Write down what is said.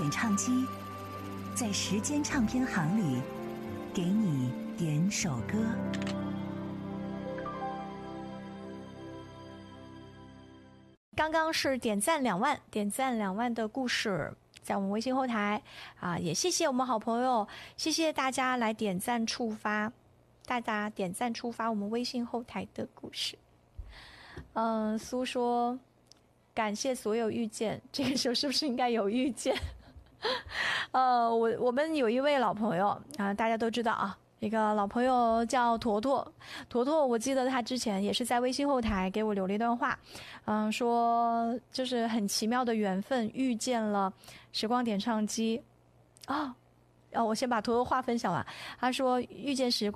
点唱机，在时间唱片行里给你点首歌。 刚刚是点赞2万，点赞2万的故事，在我们微信后台啊，也谢谢我们好朋友，谢谢大家来点赞触发，大家点赞触发我们微信后台的故事。苏说感谢所有遇见，这个时候是不是应该有遇见？我们有一位老朋友啊，大家都知道啊。一个老朋友叫坨坨，我记得他之前也是在微信后台给我留了一段话，说就是很奇妙的缘分遇见了时光点唱机。我先把坨坨话分享完。他说遇见时光